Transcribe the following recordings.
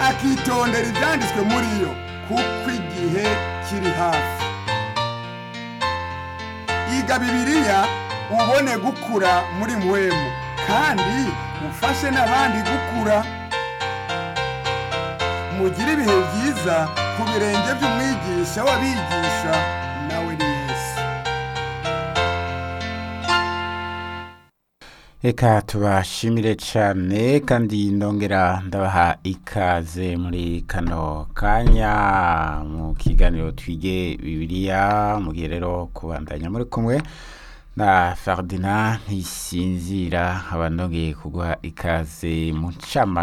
akitondera ibyanditswe muri yo kuko igihe kiri hafi. Iga Bibiliya ubone gukura muri mpwemu kandi ufashe n'abandi gukura. Mugire ibihe byiza ku birenge by'umwigisha w'abigisha, nawe ni Yesu. Reka tubashimire cyane kandi ndongera ndabaha ikaze muri kano kanya mu kiganiro twige Bibiliya. Mugihe rero kubandanya muri kumwe na Ferdinand Ntisinzira, abandongeye kuguha ikaze mu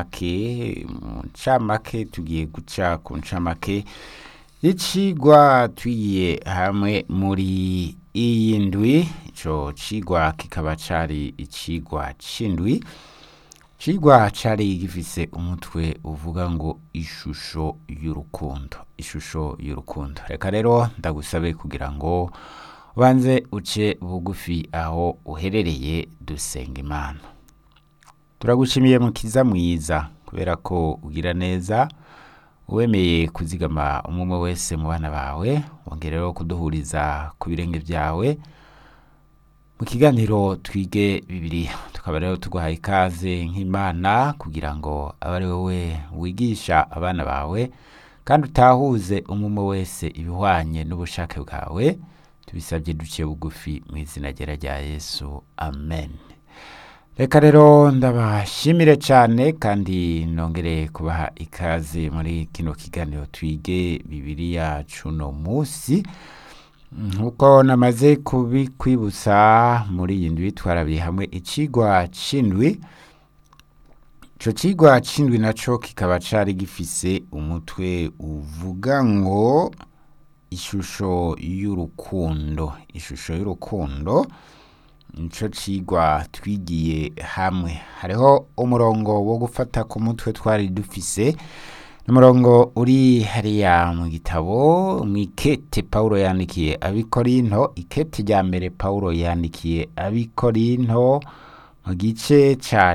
ncamake tugiye guca ku ncamake y'icigwa twigiye hamwe muri iyi ndwi. Ico cigwa kikaba cari icigwa c'indwi. Cigwa cari gifise umutwe uvuga ngo ishusho y'urukundo. Ishusho y'urukundo. Reka rero ndagusabe kugira ngo ubanze uce bugufi aho uherereye, dusenga Imana. Turagushimiye Mukiza mwiza kubera ko ugira neza, uwemeye kuzigama umwe wese mu bana bawe, wongere rero kuduhuriza ku birenge byawe mu kiganiro twige Bibiliya. Tukaba rero tuguhaye ikaze nk'Imana kugira ngo abe ari wowe wigisha abana bawe kandi utahuze umwe wese ibihwanye n'ubushake bwawe. Tubisabye duciye bugufi mu izina rya Yesu, amen. Reka rero ndabashimire cyane kandi nongere kubaha ikaze muri kino kiganiro twige Bibiliya cuno musi. Nkuko namaze kubikwibutsa, muri iyi ndwi twarabiye hamwe icigwa c'indwi. Ico cigwa c'indwi naco kikaba cari gifise umutwe uvuga ngo ishusho y'urukundo. Ishusho y'urukundo nico cigwa twigiye hamwe. Hariho umurongo wo gufata ku mutwe twari dufise, umurongo uri hariya mu gitabo mw'ikete Pawulo yandikiye Abikorinto, ikete rya mbere Pawulo yandikiye Abikorinto mu gice ca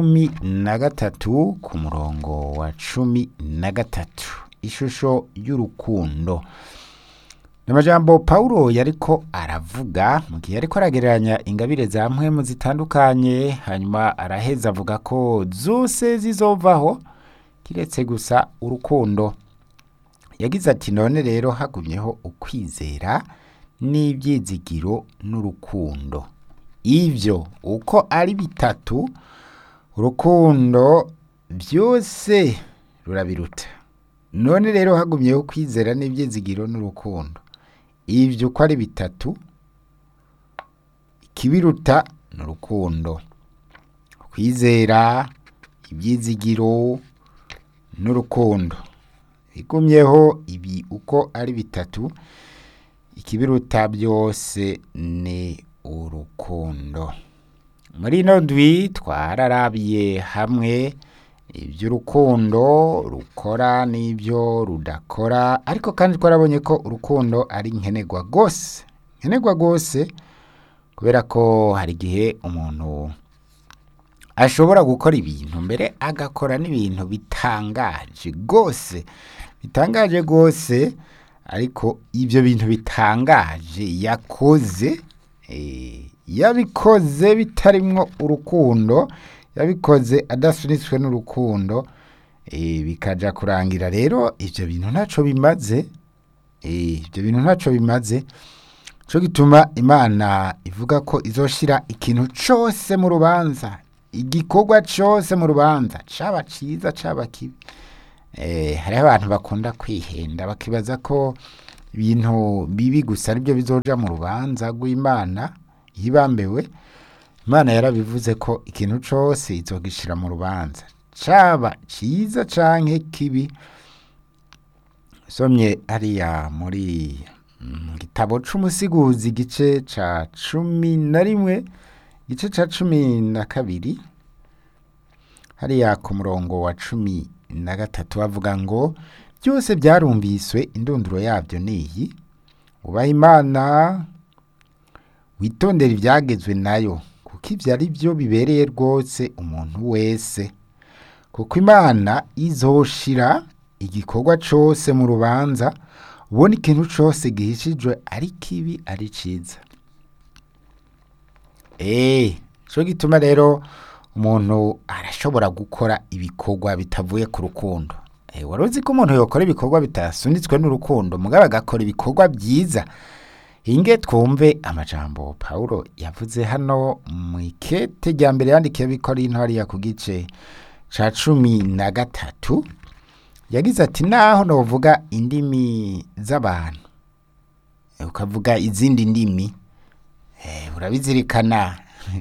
13 ku murongo wa 13. Ishusho y'urukundo. Namajambo Pawulo yariko aravuga mu gihe yariko aragereranya ingabire za mpwemu zitandukanye, hanyuma araheza avuga ko zose zizovaho kiretse gusa urukundo. Yagize ati none rero hagumyeho ukwizera n'ibyizigiro n'urukundo. Ivyo uko ari bitatu, urukundo byose rurabiruta. None rero hagumyeho ukwizera n'ibyizigiro n'urukundo. Ivyo uko ari bitatu, ikibiruta n'urukundo. Kwizera, ibyizigiro n'urukundo. Bigumyeho ibi uko ari bitatu, ikibiruta byose ni urukundo. Muri ino ndwi twararabiye hamwe iby'urukundo rukora n'ibyo rudakora, ariko kandi twarabonye ko urukundo ari nkenerwa rwose. Nkenerwa rwose kubera ko hari igihe umuntu ashobora gukora ibintu mbere agakora n'ibintu bitangaje rwose. Bitangaje rwose, ariko ibyo bintu bitangaje yakoze, yabikoze bitarimwo urukundo, yabikoze adasunitswe n'urukundo, bikaja kurangira rero ivyo bintu ntaco bimaze. Ivyo bintu ntaco bimaze. Cyo gituma Imana ivuga ko izoshira ikintu cose mu rubanza, igikorwa cose mu rubanza, caba ciza caba kibi. Hari abantu bakunda kwihenda bakibaza ko ibintu bibi gusa aribyo bizoja mu rubanza rw'Imana yibambewe. Imana yarabivuze ko ikintu cose izogishira mu rubanza, caba ciza canke kibi. Somye hariya muri gitabo c'umusiguzi igice ca 11, igice ca 12, hariya ku murongo wa 13 bavuga ngo byose byarumviswe, indunduro yabyo niyi: ubaha Imana, witondera ibyagezwe nayo, kuko ibyo ari byo bibereye rwose umuntu wese. kuko imana izoshira igikorwa cose mu rubanza, ubona ikintu cose gihishijwe ari kibi ari ciza. Nico gituma rero umuntu arashobora gukora ibikorwa bitavuye ku rukundo. Wari uzi ko umuntu yokora ibikorwa bitasunitswe n'urukundo, mugabo agakora ibikorwa byiza. Inge twumve amajambo Pawulo yavuze hano mu ikete rya mbere yandikiye abikorinto hariya ku gice ca 13, yagize ati naho novuga indimi z'abantu ukavuga izindi ndimi, urabizirikana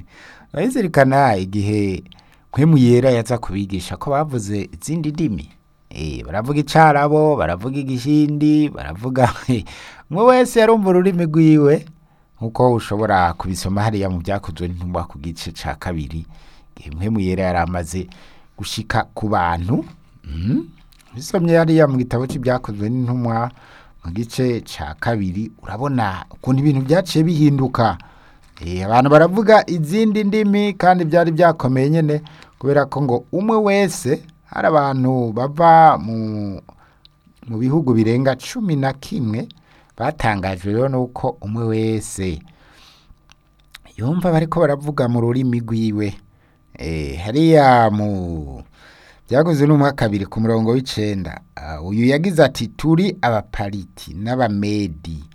igihe mpwemu yera yaza kubigisha ko bavuze izindi ndimi. Baravuga icarabo, baravuga igishindi, baravuga umwe wese yarumva ururimi rwiwe, nkuko ushobora kubisoma hariya mu Vyakozwe n'Intumwa ku gice ca 2, igihe mpwemu yera yaramaze gushika ku bantu. Bisomye hariya mu gitabo c'Ivyakozwe n'Intumwa mu gice ca 2, urabona ukuntu ibintu vyaciye bihinduka. Abantu baravuga izindi ndimi kandi byari byakomeye nyene, kubera ko ngo umwe wese, hari abantu bava mu bihugu birenga 11 batangajwe rero nuko umwe wese yumva bariko baravuga mu rurimi rwiwe. Hariya mu Vyakozwe n'Intumwa 2 ku murongo w'9, uyu yagize ati turi abapariti n'abamedi,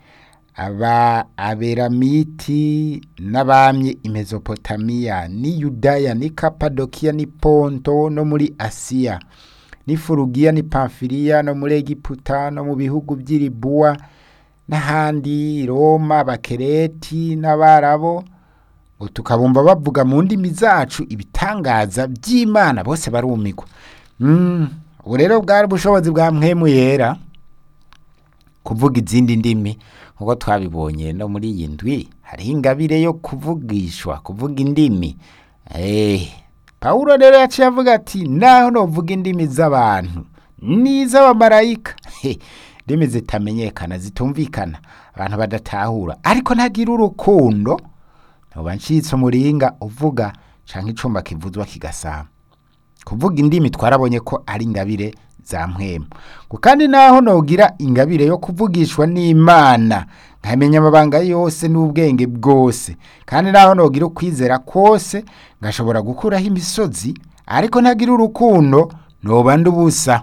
aberamiti n'abamye i Mesopotamiya ni Yudaya ni Kapadokiya ni Ponto no muri Asiya ni Furugiya ni Pamfiliya no muri Egiputa no mu bihugu by'Iribuwa n'ahandi, Roma, Abakereti n'Abarabo, ngo tukabumva bavuga mu ndimi zacu ibitangaza by'Imana, bose barumigwa. Ubu rero bwari ubushobozi bwa mpwemu yera kuvuga izindi ndimi, nkuko twabibonye no muri iyi ndwi hariho ingabire yo kuvugishwa, kuvuga indimi. Pawulo rero yaciye avuga ati naho novuga indimi z'abantu n'iz'abamarayika, indimi zitamenyekana, zitumvikana, abantu badatahura, ariko ntagira urukundo, noba ncitse umuringa uvuga canke icumba kivuzwa kigasama. Kuvuga indimi twarabonye ko ari ingabire za mpwemu. Kandi naho nogira ingabire yo kuvugishwa n'Imana, nkamenya amabanga yose n'ubwenge bwose, kandi naho nogira ukwizera kose, ngashobora gukuraho imisozi, ariko ntagira urukundo, noba ndubusa.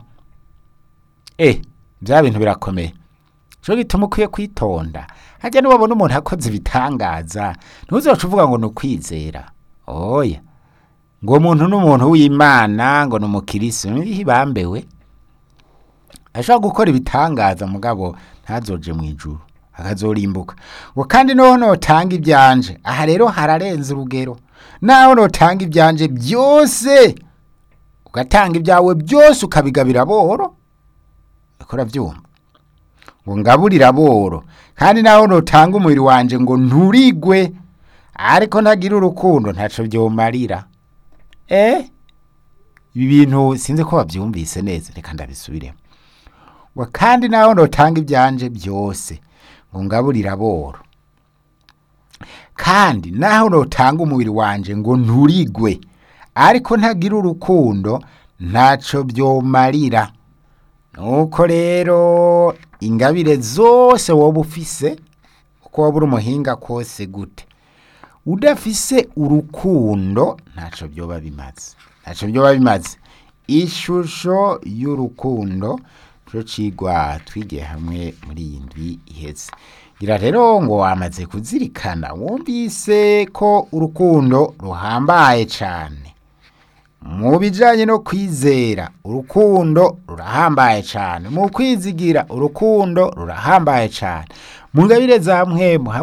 Bya bintu birakomeye. Cyo gituma ukwiye kwitonda. Hajya nubabona umuntu akoze ibitangaza, ntuzoca uvuga ngo nukwizera. Oya. Ngo umuntu n'umuntu w'Imana, ngo numukiristo, bambewe. Ashaka gukora ibitangaza mugabo ntazoje mu ijuru, akazorimbuka. Ngo kandi noho notanga ibyanje, aha rero hararenze urugero. Naho notanga ibyanje byose, ugatanga ibyawe byose ukabigabira boro, akora byumva. Ngo ngaburira boro, kandi naho notanga umubiri wanje ngo nturigwe, ariko ntagira urukundo ntaco byomarira. Ibi bintu sinze ko bavyumvise neza, reka ndabisubiremo. Kandi naho notanga ibyanje byose ngo ngaburira boro, kandi naho notanga umubiri wanje ngo nturigwe, ariko ntagira urukundo ntaco byomarira. Nuko rero ingabire zose woba ufise, uko woba uri umuhinga kose gute, udafise urukundo ntaco byoba bimaze. Ishusho y'urukundo cyo cigwa twigiye hamwe muri iyi ndwi iheze. Gira rero ngo wamaze kuzirikana, wumvise ko urukundo ruhambaye cyane mu bijanye no kwizera. Urukundo rurahambaye cyane mu kwizigira. Urukundo rurahambaye cyane mu ngabire za mpwemu.